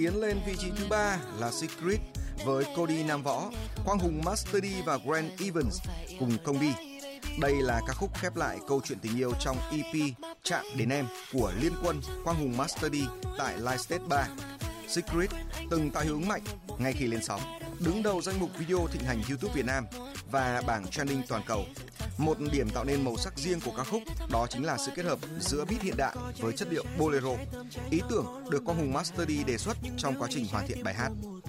Tiến lên vị trí thứ 3 là Secret với Cody Nam Võ, Quang Hùng Master D và Grant Evans cùng công đi. Đây là ca khúc khép lại câu chuyện tình yêu trong EP Chạm Đến Em của Liên Quân, Quang Hùng Master D tại Live Stage 3. Secret từng tạo hiệu ứng mạnh ngay khi lên sóng, đứng đầu danh mục video thịnh hành YouTube Việt Nam và bảng trending toàn cầu. Một điểm tạo nên màu sắc riêng của ca khúc đó chính là sự kết hợp giữa beat hiện đại với chất liệu bolero. Ý tưởng được Quang Hùng Master D đề xuất trong quá trình hoàn thiện bài hát.